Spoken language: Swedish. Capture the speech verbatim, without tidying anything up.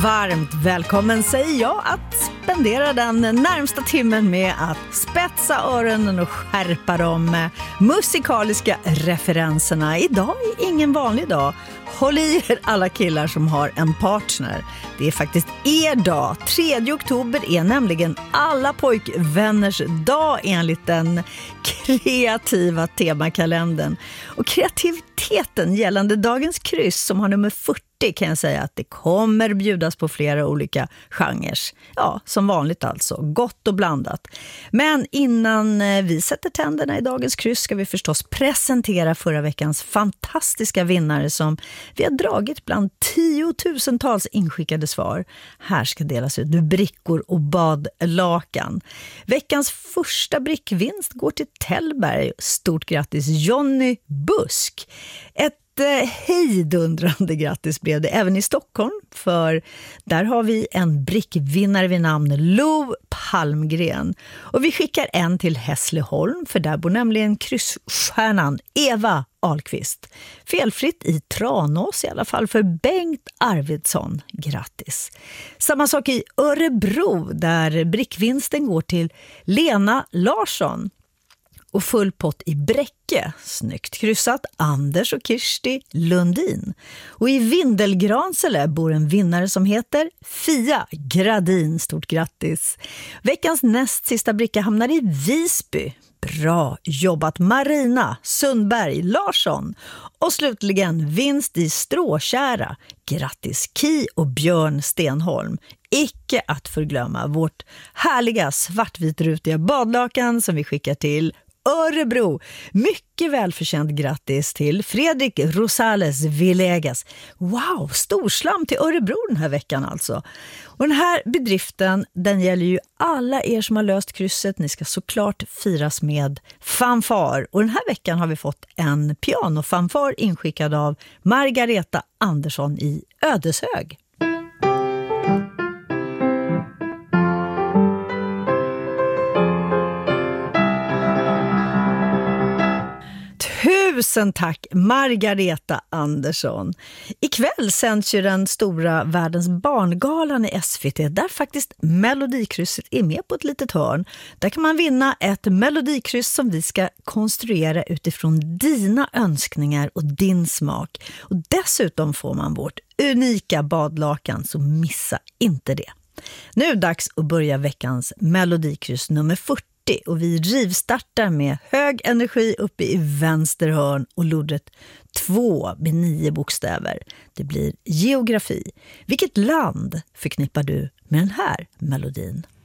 Varmt välkommen säger jag att spendera den närmsta timmen med att spetsa öronen och skärpa de musikaliska referenserna. Idag är ingen vanlig dag. Håll i er alla killar som har en partner. Det är faktiskt er dag. tredje oktober är nämligen alla pojkvänners dag enligt den kreativa temakalendern. Och kreativiteten gällande dagens kryss som har nummer fyrtio kan jag säga att det kommer bjudas på flera olika genrer. Ja, som vanligt alltså. Gott och blandat. Men innan vi sätter tänderna i dagens kryss ska vi förstås presentera förra veckans fantastiska vinnare som vi har dragit bland tiotusentals inskickade svar. Här ska delas ut brickor och badlakan. Veckans första brickvinst går till Tällberg. Stort grattis Johnny Busk. Ett hejdundrande grattis blev det även i Stockholm, för där har vi en brickvinnare vid namn Lo Palmgren. Och vi skickar en till Hässleholm, för där bor nämligen kryssstjärnan Eva Ahlqvist. Felfritt i Tranås i alla fall för Bengt Arvidsson. Grattis. Samma sak i Örebro där brickvinsten går till Lena Larsson. Och full pott i Bräcke, snyggt kryssat, Anders och Kirsti Lundin. Och i Vindelgransele bor en vinnare som heter Fia Gradin. Stort grattis. Veckans näst sista bricka hamnar i Visby. Bra jobbat Marina Sundberg Larsson. Och slutligen vinst i Stråkära. Grattis Ki och Björn Stenholm. Icke att förglömma vårt härliga svartvitrutiga badlakan som vi skickar till Örebro. Mycket välförtjänt grattis till Fredrik Rosales Villegas. Wow, storslam till Örebro den här veckan alltså. Och den här bedriften, den gäller ju alla er som har löst krysset. Ni ska såklart firas med fanfar. Och den här veckan har vi fått en pianofanfar inskickad av Margareta Andersson i Ödeshög. Tusen tack Margareta Andersson. Ikväll sänds ju den stora Världens barngalan i S V T där faktiskt Melodikrysset är med på ett litet hörn. Där kan man vinna ett melodikryss som vi ska konstruera utifrån dina önskningar och din smak. Och dessutom får man vårt unika badlakan, så missa inte det. Nu är det dags att börja veckans melodikryss nummer fyrtio. Och vi rivstartar med hög energi uppe i vänster hörn och lodret två med nio bokstäver. Det blir geografi. Vilket land förknippar du med den här melodin?